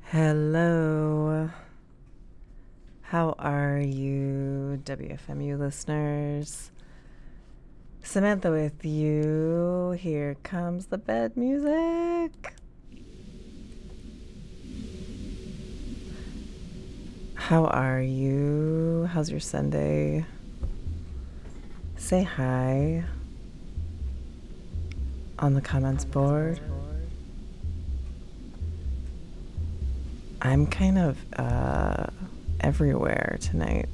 Hello. How are you, WFMU listeners? Samantha with you. Here comes the bed music. How are you? How's your Sunday? Say hi on the comments board. I'm kind of everywhere tonight.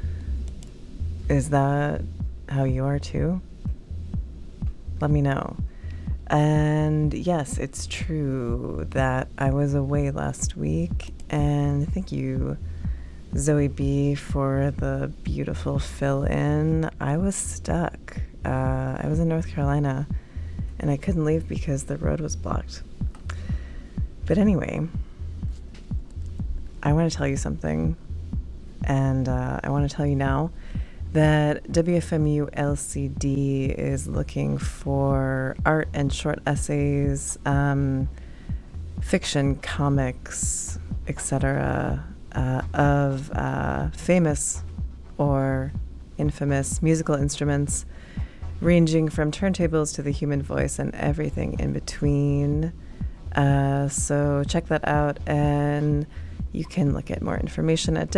Is that how you are too? Let me know. And yes, it's true that I was away last week, and thank you, Zoe B, for the beautiful fill-in. I was stuck. I was in North Carolina, and I couldn't leave because the road was blocked. But anyway, I want to tell you something, and I want to tell you now that WFMU LCD is looking for art and short essays, fiction, comics, etc., of famous or infamous musical instruments, ranging from turntables to the human voice and everything in between. So check that out, and you can look at more information at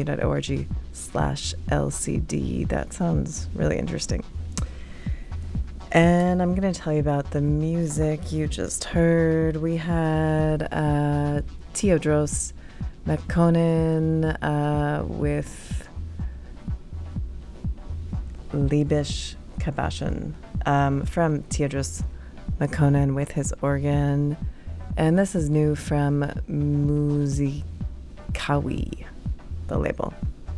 wfmu.org/LCD. That sounds really interesting. And I'm going to tell you about the music you just heard. We had Tewodros McConan with Liebisch Kabashen, from Tewodros McConan with his organ. And this is new from Musikawi, the label.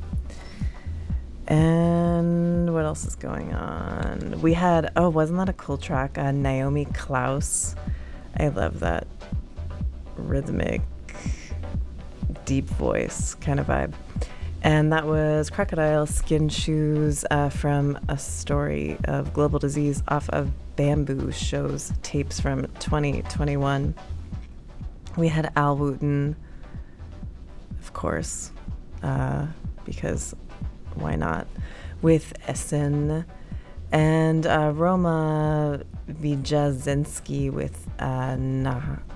And what else is going on? We had, wasn't that a cool track? Naomi Klaus. I love that rhythmic, deep voice kind of vibe. And that was Crocodile Skin Shoes from A Story of Global Disease off of Bamboo Shows tapes from 2021. We had Al Wooten, of course, because why not, with Essen, and Roma Wijazinski with I'm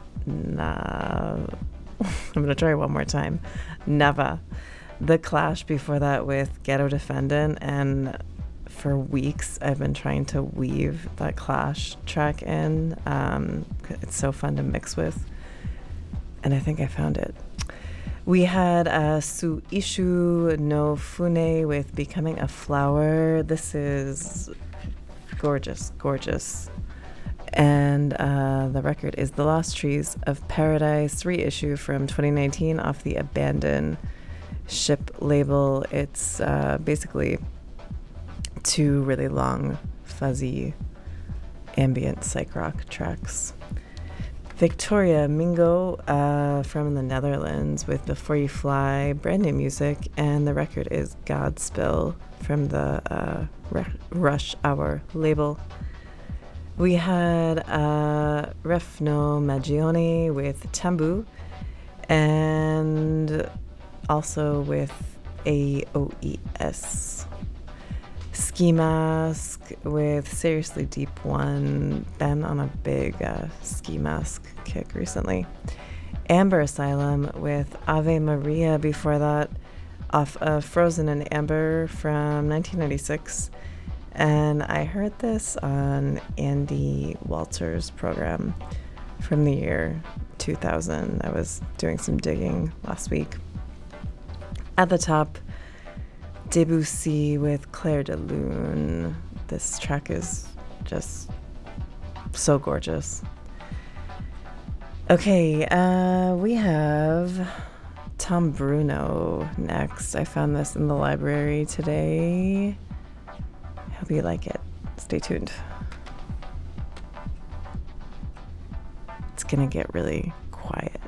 going to try one more time, Nava. The Clash before that with Ghetto Defendant, and for weeks I've been trying to weave that Clash track in. It's so fun to mix with, and I think I found it. We had Suishu no Fune with Becoming a Flower. This is gorgeous, gorgeous. And the record is The Lost Trees of Paradise, reissue from 2019 off the Abandon Ship label. It's basically two really long, fuzzy, ambient psych rock tracks. Victoria Mingo from the Netherlands with Before You Fly, brand new music, and the record is Godspill from the Rush Hour label. We had Refno Magione with Tambu, and also with AOES. Ski Mask with Seriously Deep One. Been on a big Ski Mask kick recently. Amber Asylum with Ave Maria before that, off of Frozen in Amber from 1996. And I heard this on Andy Walter's program from the year 2000. I was doing some digging last week. At the top, Debussy with Clair de Lune. This track is just so gorgeous. Okay, we have Tom Bruno next. I found this in the library today. Hope you like it. Stay tuned. It's gonna get really quiet.